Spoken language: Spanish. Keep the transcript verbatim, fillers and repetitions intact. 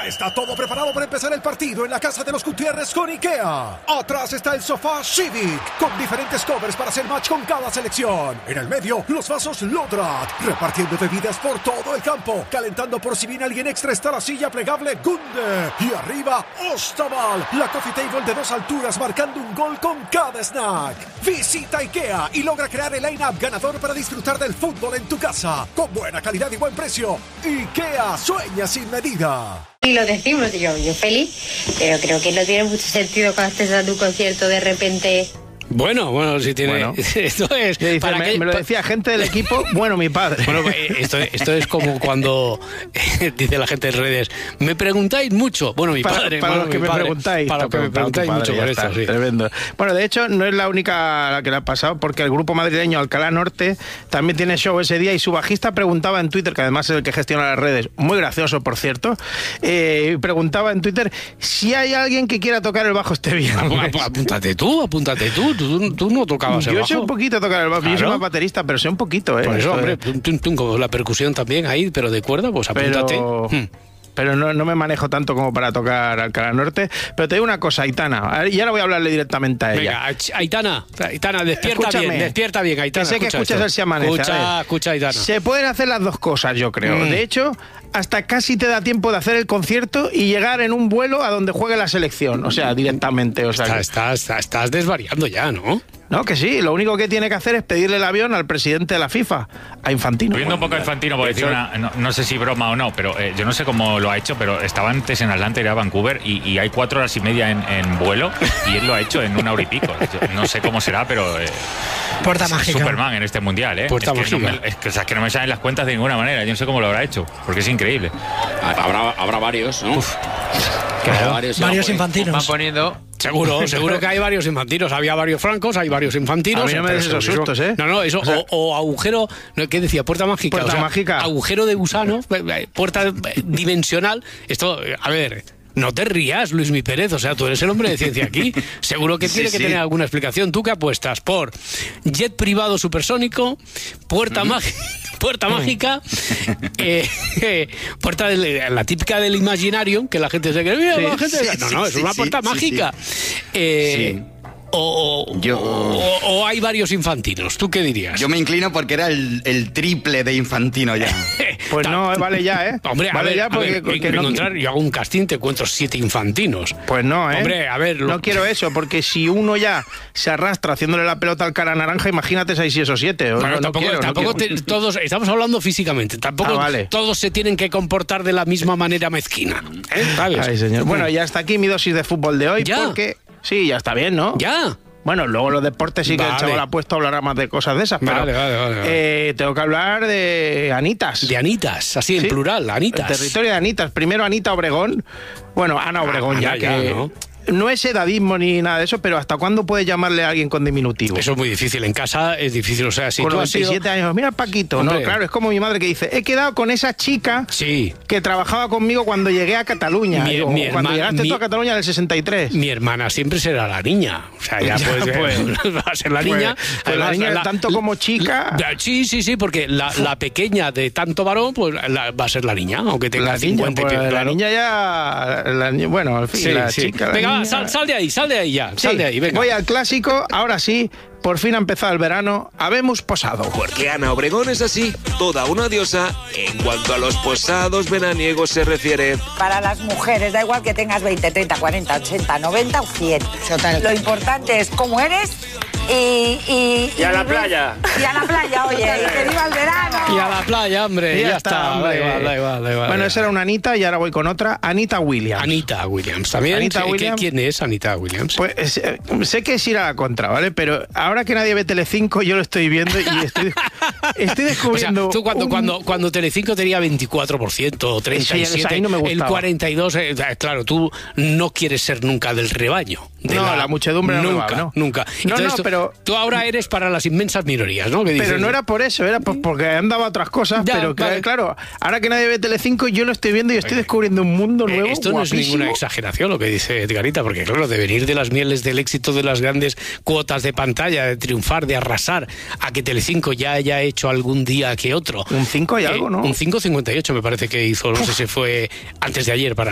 Ya está todo preparado para empezar el partido en la casa de los Gutiérrez con IKEA. Atrás está el sofá Civic, con diferentes covers para hacer match con cada selección. En el medio, los vasos Lodrat, repartiendo bebidas por todo el campo. Calentando por si viene alguien extra está la silla plegable Gunde. Y arriba, Ostaval, la coffee table de dos alturas marcando un gol con cada snack. Visita IKEA y logra crear el line-up ganador para disfrutar del fútbol en tu casa. Con buena calidad y buen precio. IKEA, sueña sin medida. Y lo decimos, yo, yo feliz, pero creo que no tiene mucho sentido cuando estés dando un concierto de repente... Bueno, bueno, si tiene... Bueno. Esto es... Dice, para me, que, me lo decía gente del equipo, bueno, mi padre. Bueno, esto, esto es como cuando dice la gente en redes, me preguntáis mucho. Bueno, mi para, padre. Para bueno, los que me padre, preguntáis. Para los que me preguntáis padre, mucho por está, esto, sí. Tremendo. Bueno, de hecho, no es la única a la que le ha pasado, porque el grupo madrileño Alcalá Norte también tiene show ese día y su bajista preguntaba en Twitter, que además es el que gestiona las redes, muy gracioso, por cierto, eh, preguntaba en Twitter si hay alguien que quiera tocar el bajo este viernes. Apúntate tú, apúntate tú, tú, tú no tocas. Yo bajo. sé un poquito tocar el bajo, claro. Yo soy más baterista, pero sé un poquito, ¿eh? Por eso, hombre, tum, tum, tum, como la percusión también ahí, pero de cuerda, pues apúntate. Pero... Hmm. Pero no, no me manejo tanto como para tocar Alcalá Norte. Pero te digo una cosa, Aitana, y ahora voy a hablarle directamente a ella. Venga, Aitana, Aitana, despierta Escúchame, bien, despierta bien, Aitana. Que sé que escuchas esto. El Si Amanece. Escucha, escucha, Aitana. Se pueden hacer las dos cosas, yo creo. Mm. De hecho, hasta casi te da tiempo de hacer el concierto y llegar en un vuelo a donde juegue la selección. O sea, directamente. O sea, está, que... está, está, estás desvariando ya, ¿no? No, que sí, lo único que tiene que hacer es pedirle el avión al presidente de la FIFA, a Infantino. Viendo un poco a Infantino, por decir una, no, no sé si broma o no, pero eh, yo no sé cómo lo ha hecho, pero estaba antes en Atlanta, irá a Vancouver y, y hay cuatro horas y media en, en vuelo y él lo ha hecho en una hora y pico. Yo no sé cómo será, pero eh, Puerta mágica. Superman en este mundial, ¿eh? Puerta es, que mágica. no me, es, que, o sea, es que no me salen las cuentas de ninguna manera. Yo no sé cómo lo habrá hecho, porque es increíble. Habrá, habrá varios, ¿no? Uf. Claro. Varios, varios infantinos. Van poniendo... Seguro, seguro que hay varios infantinos. Había varios francos, hay varios infantinos. A mí no me des esos sustos, ¿eh? No, no, eso, o, sea, o, o agujero, ¿qué decía? Puerta mágica. Puerta o sea, mágica. Agujero de gusano, puerta dimensional. Esto, a ver... No te rías, Luismi Pérez, o sea, tú eres el hombre de ciencia aquí. Seguro que tiene sí, que sí. tener alguna explicación. ¿Tú qué apuestas? ¿Por jet privado supersónico, puerta, mm. mágica, puerta mm. mágica, eh, eh, puerta de la típica del Imaginarium, que la gente se cree, mira, sí, la gente... Sí, no, no, es sí, una puerta sí, mágica. Sí, sí. Eh, sí. O, yo, o, o hay varios infantinos. ¿Tú qué dirías? Yo me inclino porque era el, el triple de Infantino ya. Pues no, vale ya, ¿eh? Hombre, a vale ver, ya porque, a ver, porque no... encontrar, yo hago un casting, te encuentro siete infantinos. Pues no, ¿eh? Hombre, a ver... Lo... No quiero eso, porque si uno ya se arrastra haciéndole la pelota al cara naranja, imagínate seis y esos siete. Bueno, no, tampoco, no quiero, tampoco no quiero. Te, todos... Estamos hablando físicamente. Tampoco ah, vale. todos se tienen que comportar de la misma manera mezquina. ¿Eh? ¿Sabes? Ay, señor. Bueno, y hasta aquí mi dosis de fútbol de hoy, ¿Ya? Porque... Sí, ya está bien, ¿no? ¿Ya? Bueno, luego los deportes sí que vale. El chaval ha puesto a hablar más de cosas de esas, pero vale, vale, vale, vale. Eh, tengo que hablar de Anitas. De Anitas, así en ¿Sí? plural, Anitas. El territorio de Anitas. Primero Anita Obregón. Bueno, Ana Obregón ah, ya, ya, que... ¿no? No es edadismo ni nada de eso, pero ¿hasta cuándo puedes llamarle a alguien con diminutivo? Eso es muy difícil. En casa es difícil. O sea, si con tú los has sido... siete años, mira Paquito. Hombre. No, claro, es como mi madre que dice, he quedado con esa chica sí. que trabajaba conmigo cuando llegué a Cataluña. Mi, Digo, mi cuando hermana, llegaste mi, tú a Cataluña en el sesenta y tres. Mi hermana siempre será la niña. O sea, ya, ya pues, pues va a ser la niña. Pues, pues la niña la, tanto como chica. La, sí, sí, sí, porque la, la pequeña de tanto varón, pues la, va a ser la niña, aunque tenga la cincuenta niña, y pues, claro. La niña ya... La, bueno, al fin, sí, la sí. chica... La venga, niña... sal, sal de ahí, sal de ahí ya. Sí, sal de ahí, venga. Voy al clásico, ahora sí, por fin ha empezado el verano, habemos posado. Porque Ana Obregón es así, toda una diosa en cuanto a los posados veraniegos se refiere. Para las mujeres, da igual que tengas veinte, treinta, cuarenta, ochenta, noventa o cien. Total. Lo importante es cómo eres y... Y, y a la playa. Y a la playa, oye, y que viva el verano. Y a la playa, hombre, y ya, ya está, está. hombre. Da igual, da igual, da igual. Bueno, esa era una Anita y ahora voy con otra, Anita Williams. Anita Williams, ¿también? Anita Williams. ¿Quién es Anita Williams? Pues eh, sé que es ir a la contra, ¿vale? Pero ahora que nadie ve Telecinco, yo lo estoy viendo y estoy, estoy descubriendo... O sea, tú cuando, un... cuando, cuando Telecinco tenía veinticuatro por ciento o treinta y siete por ciento, sí, ahí no me gustaba. El cuarenta y dos por ciento, eh, claro, tú no quieres ser nunca del rebaño. De no, la, la muchedumbre no nunca, va, ¿no? Nunca. No, Entonces, no, tú, pero... Tú ahora eres para las inmensas minorías, ¿no? ¿Qué dices? Pero no era por eso, era por, porque andaba otras cosas, ya, pero vale. claro, ahora que nadie ve Telecinco, yo lo estoy viendo y estoy descubriendo un mundo nuevo. Eh, esto guapísimo. No es ninguna exageración lo que dice Edgarita, porque claro, de venir de las mieles del éxito de las grandes cuotas de pantalla, de triunfar, de arrasar, a que Telecinco ya haya hecho algún día que otro. Un cinco y eh, algo, ¿no? Un cinco cincuenta y ocho me parece que hizo, no sé si fue antes de ayer para